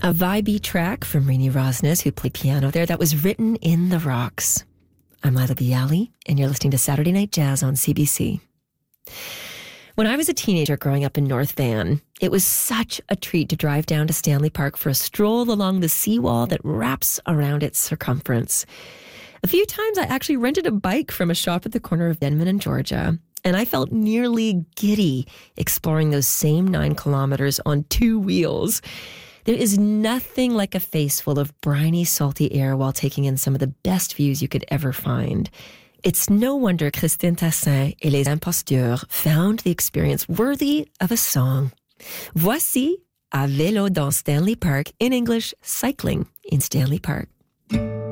A vibey track from Rini Rosnes, who played piano there, that was written in the rocks. I'm Lila Bialy, and you're listening to Saturday Night Jazz on CBC. When I was a teenager growing up in North Van, it was such a treat to drive down to Stanley Park for a stroll along the seawall that wraps around its circumference. A few times I actually rented a bike from a shop at the corner of Denman and Georgia, and I felt nearly giddy exploring those same 9 kilometers on 2 wheels. There is nothing like a face full of briny, salty air while taking in some of the best views you could ever find. It's no wonder Christine Tassin et les Imposteurs found the experience worthy of a song. Voici À vélo dans Stanley Park, in English, Cycling in Stanley Park.